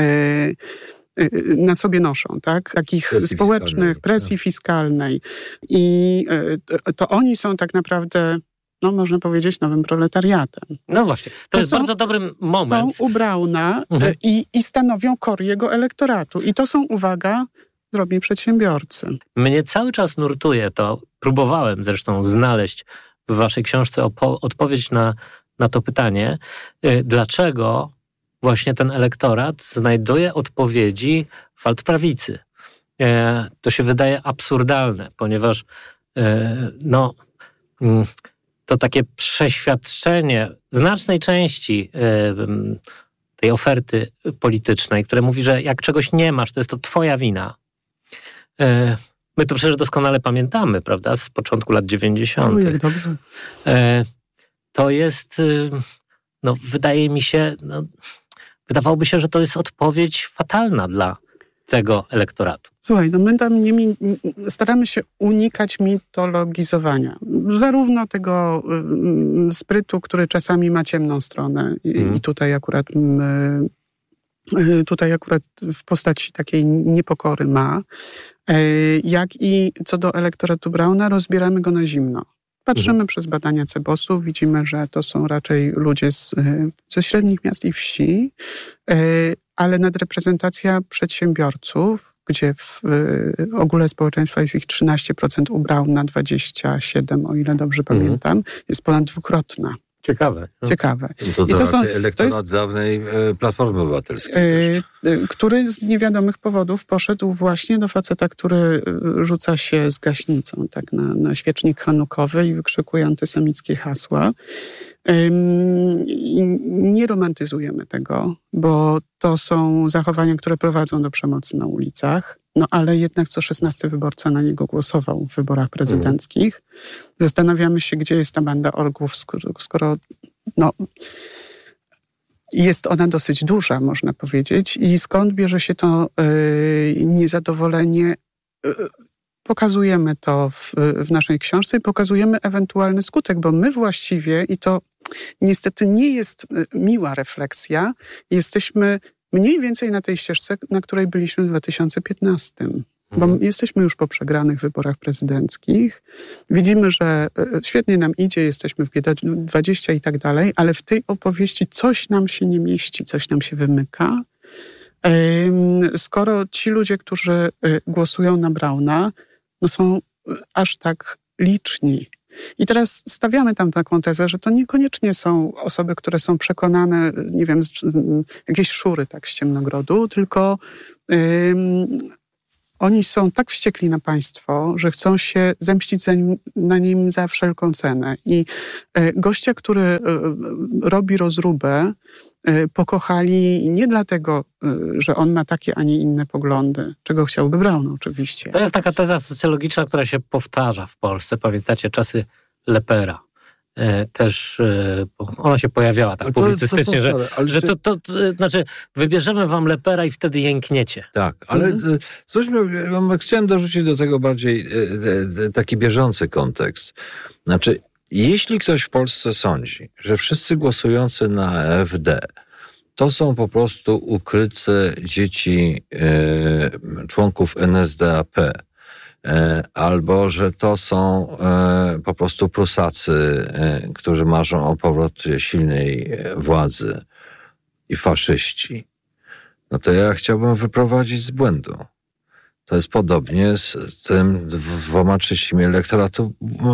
y, na sobie noszą, tak? Takich presji społecznych, fiskalnej, presji tak. fiskalnej. I y, to, to oni są tak naprawdę... no można powiedzieć, nowym proletariatem. No właśnie, to, to jest są, bardzo dobry moment. Są u Brauna mhm. i, i stanowią core jego elektoratu. I to są, uwaga, drobni przedsiębiorcy. Mnie cały czas nurtuje to, próbowałem zresztą znaleźć w waszej książce opo- odpowiedź na, na to pytanie, yy, dlaczego właśnie ten elektorat znajduje odpowiedzi w altprawicy. Yy, to się wydaje absurdalne, ponieważ yy, no... Yy, to takie przeświadczenie znacznej części y, tej oferty politycznej, które mówi, że jak czegoś nie masz, to jest to twoja wina. Y, my to przecież doskonale pamiętamy, prawda, z początku lat dziewięćdziesiątych. Dobrze. Y, to jest, y, no wydaje mi się, no, wydawałoby się, że to jest odpowiedź fatalna dla tego elektoratu. Słuchaj, no my tam nie, staramy się unikać mitologizowania. Zarówno tego y, sprytu, który czasami ma ciemną stronę i, mm. i tutaj akurat y, tutaj akurat w postaci takiej niepokory ma, y, jak i co do elektoratu Brauna rozbieramy go na zimno. Patrzymy mm. przez badania Cebosu, widzimy, że to są raczej ludzie z, ze średnich miast i wsi, y, ale nadreprezentacja przedsiębiorców, gdzie w y, ogóle społeczeństwa jest ich trzynaście procent, u Brauna dwadzieścia siedem procent, o ile dobrze mm. pamiętam, jest ponad dwukrotna. Ciekawe. No. Ciekawe. To, to, I to są elektorat to jest, dawnej Platformy Obywatelskiej. Y, y, który z niewiadomych powodów poszedł właśnie do faceta, który rzuca się z gaśnicą tak, na, na świecznik hanukowy i wykrzykuje antysemickie hasła. I nie romantyzujemy tego, bo to są zachowania, które prowadzą do przemocy na ulicach, no ale jednak co szesnasty wyborca na niego głosował w wyborach prezydenckich. Zastanawiamy się, gdzie jest ta banda orgów, skoro, skoro no, jest ona dosyć duża, można powiedzieć, i skąd bierze się to yy, niezadowolenie. Yy, Pokazujemy to w, w naszej książce i pokazujemy ewentualny skutek, bo my właściwie, i to niestety nie jest miła refleksja, jesteśmy mniej więcej na tej ścieżce, na której byliśmy w dwa tysiące piętnastym. Bo jesteśmy już po przegranych wyborach prezydenckich. Widzimy, że świetnie nam idzie, jesteśmy w G dwadzieścia i tak dalej, ale w tej opowieści coś nam się nie mieści, coś nam się wymyka. Skoro ci ludzie, którzy głosują na Brauna, no są aż tak liczni. I teraz stawiamy tam taką tezę, że to niekoniecznie są osoby, które są przekonane, nie wiem, jakieś szury tak z ciemnogrodu, tylko um, oni są tak wściekli na państwo, że chcą się zemścić za nim, na nim za wszelką cenę. I y, gościa, który y, robi rozróbę, pokochali nie dlatego, że on ma takie, a nie inne poglądy, czego chciałby Braun oczywiście. To jest taka teza socjologiczna, która się powtarza w Polsce. Pamiętacie czasy Lepera. Też ona się pojawiała tak to, publicystycznie, to, to, że, ale że to, to, to znaczy wybierzemy wam Lepera i wtedy jękniecie. Tak, ale mhm. coś, chciałem dorzucić do tego bardziej taki bieżący kontekst. Znaczy jeśli ktoś w Polsce sądzi, że wszyscy głosujący na A F D to są po prostu ukryte dzieci e, członków N S D A P, albo że to są po prostu Prusacy, którzy marzą o powrocie silnej władzy i faszyści, no to ja chciałbym wyprowadzić z błędu. To jest podobnie z tym dwoma trzecimi elektoratu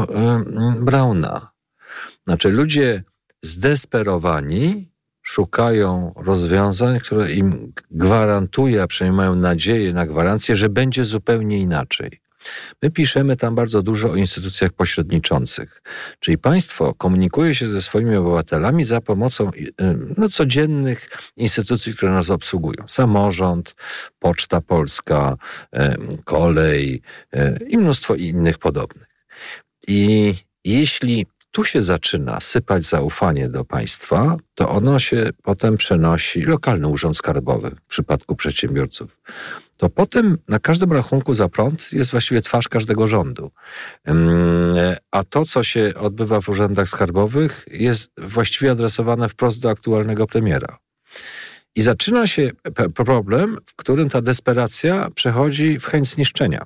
Brauna. Znaczy ludzie zdesperowani szukają rozwiązań, które im gwarantuje, a przynajmniej mają nadzieję na gwarancję, że będzie zupełnie inaczej. My piszemy tam bardzo dużo o instytucjach pośredniczących. Czyli państwo komunikuje się ze swoimi obywatelami za pomocą no, codziennych instytucji, które nas obsługują. Samorząd, Poczta Polska, kolej i mnóstwo innych podobnych. I jeśli tu się zaczyna sypać zaufanie do państwa, to ono się potem przenosi, lokalny urząd skarbowy w przypadku przedsiębiorców, to potem na każdym rachunku za prąd jest właściwie twarz każdego rządu. A to, co się odbywa w urzędach skarbowych, jest właściwie adresowane wprost do aktualnego premiera. I zaczyna się problem, w którym ta desperacja przechodzi w chęć zniszczenia.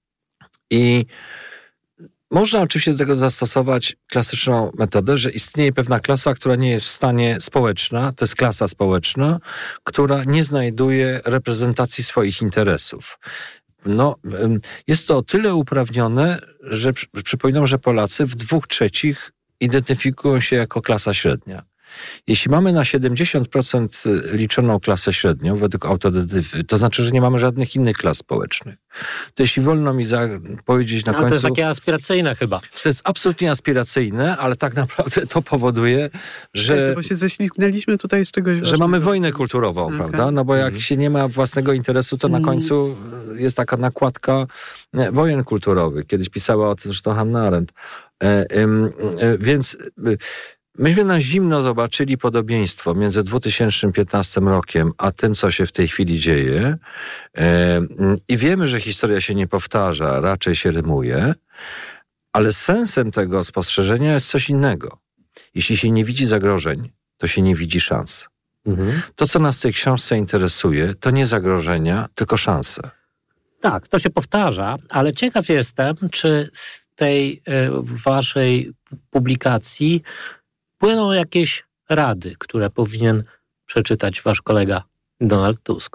I można oczywiście do tego zastosować klasyczną metodę, że istnieje pewna klasa, która nie jest w stanie społeczna, to jest klasa społeczna, która nie znajduje reprezentacji swoich interesów. No, jest to o tyle uprawnione, że przypominam, że Polacy w dwóch trzecich identyfikują się jako klasa średnia. Jeśli mamy na siedemdziesiąt procent liczoną klasę średnią według autodetyfy, to znaczy, że nie mamy żadnych innych klas społecznych. To jeśli wolno mi za- powiedzieć na no, końcu... To jest takie aspiracyjne chyba. To jest absolutnie aspiracyjne, ale tak naprawdę to powoduje, że... Jezu, bo się ześlizgnęliśmy tutaj z czegoś Że ważnego. mamy wojnę kulturową, okay. prawda? No bo jak mm. się nie ma własnego interesu, to na końcu jest taka nakładka wojen kulturowych. Kiedyś pisała o tym zresztą Hannah Arendt. E, e, e, więc... E, Myśmy na zimno zobaczyli podobieństwo między dwa tysiące piętnastym rokiem a tym, co się w tej chwili dzieje i wiemy, że historia się nie powtarza, raczej się rymuje, ale sensem tego spostrzeżenia jest coś innego. Jeśli się nie widzi zagrożeń, to się nie widzi szans. Mhm. To, co nas w tej książce interesuje, to nie zagrożenia, tylko szanse. Tak, to się powtarza, ale ciekaw jestem, czy z tej y, waszej publikacji płyną jakieś rady, które powinien przeczytać wasz kolega Donald Tusk.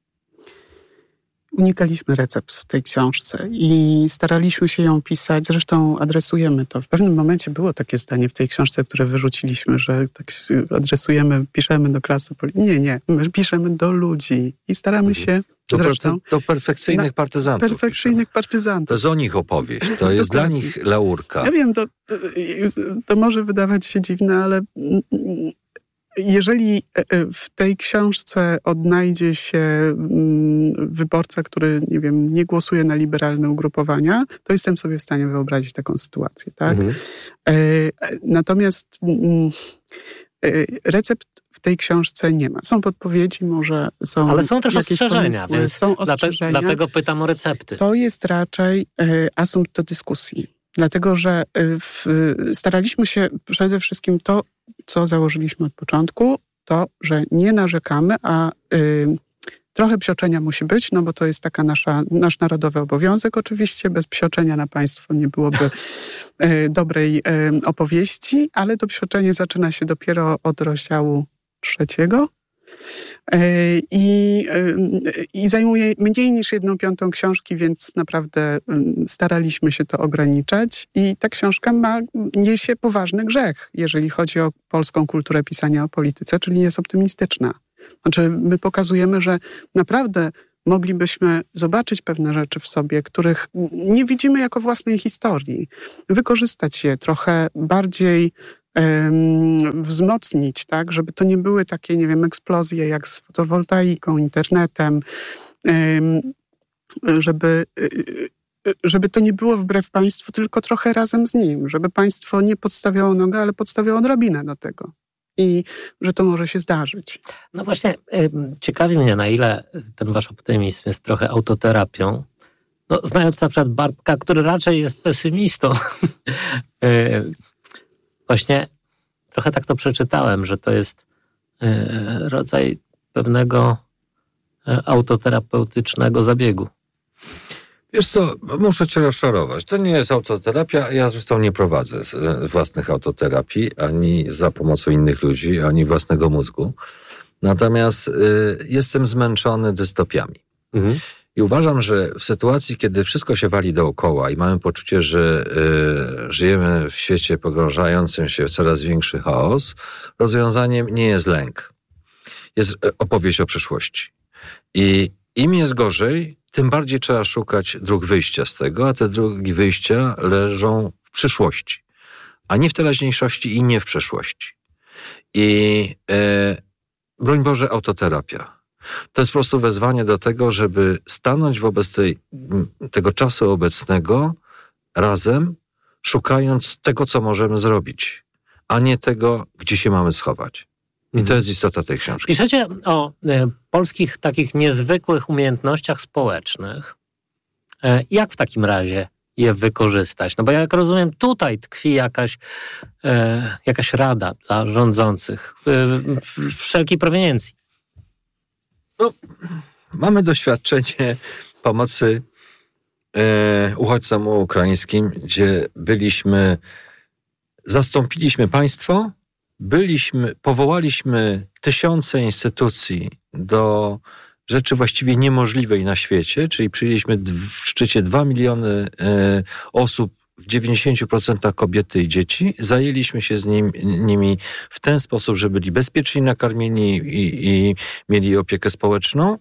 Unikaliśmy recept w tej książce i staraliśmy się ją pisać, zresztą adresujemy to. W pewnym momencie było takie zdanie w tej książce, które wyrzuciliśmy, że tak adresujemy, piszemy do klasy politycznej. Nie, nie, my piszemy do ludzi i staramy się do, zresztą... Do perfekcyjnych partyzantów. Perfekcyjnych partyzantów. To jest o nich opowieść, to jest dla nich laurka. Ja wiem, to, to może wydawać się dziwne, ale jeżeli w tej książce odnajdzie się wyborca, który, nie wiem, nie głosuje na liberalne ugrupowania, to jestem sobie w stanie wyobrazić taką sytuację, tak? Mhm. Natomiast recept w tej książce nie ma. Są podpowiedzi, może są Ale są też jakieś ostrzeżenia, pomysły, więc są ostrzeżenia. Dlatego, dlatego pytam o recepty. To jest raczej asumpt do dyskusji. Dlatego, że w, staraliśmy się przede wszystkim to, co założyliśmy od początku, to, że nie narzekamy, a y, trochę psioczenia musi być, no bo to jest taka nasza, nasz narodowy obowiązek oczywiście. Bez psioczenia na państwo nie byłoby y, dobrej y, opowieści, ale to psioczenie zaczyna się dopiero od rozdziału trzeciego. I, I zajmuje mniej niż jedną piątą książki, więc naprawdę staraliśmy się to ograniczać. I ta książka ma, niesie poważny grzech, jeżeli chodzi o polską kulturę pisania o polityce, czyli jest optymistyczna. Znaczy, my pokazujemy, że naprawdę moglibyśmy zobaczyć pewne rzeczy w sobie, których nie widzimy jako własnej historii. Wykorzystać je trochę bardziej wzmocnić, tak, żeby to nie były takie, nie wiem, eksplozje jak z fotowoltaiką, internetem, żeby, żeby to nie było wbrew państwu, tylko trochę razem z nim, żeby państwo nie podstawiało nogę, ale podstawiało drabinę do tego. I że to może się zdarzyć. No właśnie, ciekawi mnie, na ile ten wasz optymizm jest trochę autoterapią. No, znając na przykład Bartka, który raczej jest pesymistą, właśnie trochę tak to przeczytałem, że to jest rodzaj pewnego autoterapeutycznego zabiegu. Wiesz co, muszę cię rozczarować. To nie jest autoterapia. Ja zresztą nie prowadzę własnych autoterapii, ani za pomocą innych ludzi, ani własnego mózgu. Natomiast y, jestem zmęczony dystopiami. Mhm. I uważam, że w sytuacji, kiedy wszystko się wali dookoła i mamy poczucie, że y, żyjemy w świecie pogrążającym się w coraz większy chaos, rozwiązaniem nie jest lęk. Jest opowieść o przyszłości. I im jest gorzej, tym bardziej trzeba szukać dróg wyjścia z tego, a te drogi wyjścia leżą w przyszłości, a nie w teraźniejszości i nie w przeszłości. I e, broń Boże, autoterapia. To jest po prostu wezwanie do tego, żeby stanąć wobec tej, tego czasu obecnego razem, szukając tego, co możemy zrobić, a nie tego, gdzie się mamy schować. I to jest istota tej książki. Piszecie o e, polskich takich niezwykłych umiejętnościach społecznych. E, jak w takim razie je wykorzystać? No bo jak rozumiem, tutaj tkwi jakaś, e, jakaś rada dla rządzących e, wszelkiej proweniencji. No, mamy doświadczenie pomocy e, uchodźcom ukraińskim, gdzie byliśmy, zastąpiliśmy państwo, byliśmy, powołaliśmy tysiące instytucji do rzeczy właściwie niemożliwej na świecie, czyli przyjęliśmy w szczycie dwa miliony e, osób, w dziewięćdziesiąt procent kobiety i dzieci. Zajęliśmy się z nim, nimi w ten sposób, że byli bezpieczni, nakarmieni i, i mieli opiekę społeczną.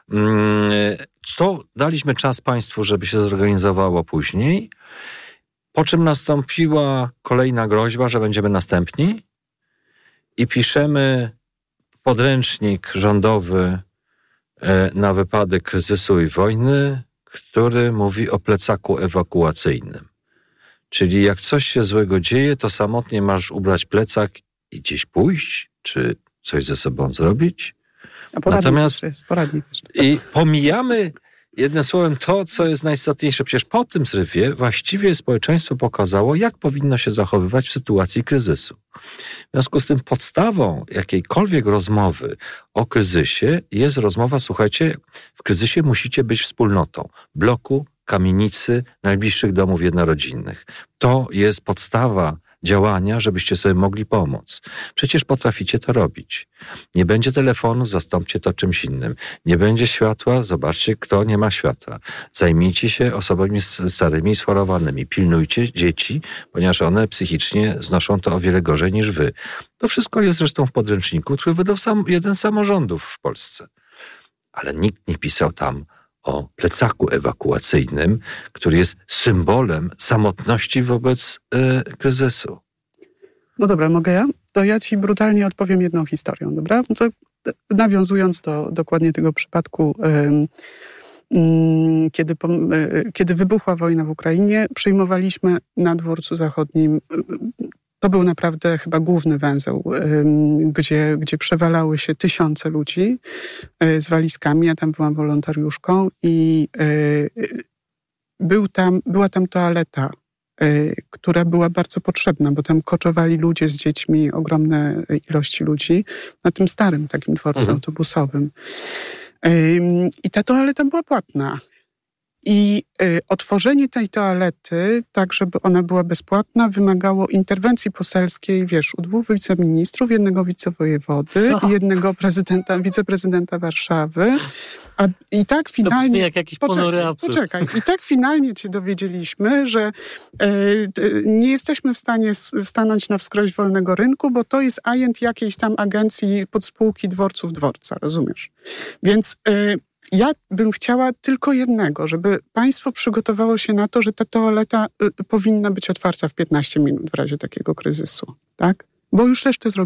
Co daliśmy czas państwu, żeby się zorganizowało później. Po czym nastąpiła kolejna groźba, że będziemy następni i piszemy podręcznik rządowy na wypadek kryzysu i wojny, który mówi o plecaku ewakuacyjnym. Czyli jak coś się złego dzieje, to samotnie masz ubrać plecak i gdzieś pójść, czy coś ze sobą zrobić. A Natomiast jest, i pomijamy jednym słowem to, co jest najistotniejsze. Przecież po tym zrywie właściwie społeczeństwo pokazało, jak powinno się zachowywać w sytuacji kryzysu. W związku z tym podstawą jakiejkolwiek rozmowy o kryzysie jest rozmowa, słuchajcie, w kryzysie musicie być wspólnotą bloku, kamienicy, najbliższych domów jednorodzinnych. To jest podstawa działania, żebyście sobie mogli pomóc. Przecież potraficie to robić. Nie będzie telefonu, zastąpcie to czymś innym. Nie będzie światła, zobaczcie, kto nie ma światła. Zajmijcie się osobami starymi i schorowanymi. Pilnujcie dzieci, ponieważ one psychicznie znoszą to o wiele gorzej niż wy. To wszystko jest zresztą w podręczniku, który wydał sam, jeden z samorządów w Polsce. Ale nikt nie pisał tam o plecaku ewakuacyjnym, który jest symbolem samotności wobec y, kryzysu. No dobra, mogę ja? To ja ci brutalnie odpowiem jedną historią, dobra? No to nawiązując do dokładnie tego przypadku, y, y, kiedy, y, kiedy wybuchła wojna w Ukrainie, przyjmowaliśmy na Dworcu Zachodnim, y, to był naprawdę chyba główny węzeł, gdzie, gdzie przewalały się tysiące ludzi z walizkami. Ja tam byłam wolontariuszką i był tam, była tam toaleta, która była bardzo potrzebna, bo tam koczowali ludzie z dziećmi, ogromne ilości ludzi, na tym starym takim dworcu mhm. autobusowym. I ta toaleta była płatna. I y, otworzenie tej toalety, tak żeby ona była bezpłatna, wymagało interwencji poselskiej, wiesz, u dwóch wiceministrów, jednego wicewojewody, Co? jednego prezydenta, wiceprezydenta Warszawy. A i tak finalnie... To brzmi jak jakiś ponury absurd. Poczekaj. I tak finalnie się dowiedzieliśmy, że y, y, nie jesteśmy w stanie stanąć na wskroś wolnego rynku, bo to jest agent jakiejś tam agencji podspółki dworców dworca, rozumiesz? Więc... Y, Ja bym chciała tylko jednego, żeby państwo przygotowało się na to, że ta toaleta y, powinna być otwarta w piętnaście minut w razie takiego kryzysu, tak? Bo już resztę zrobili.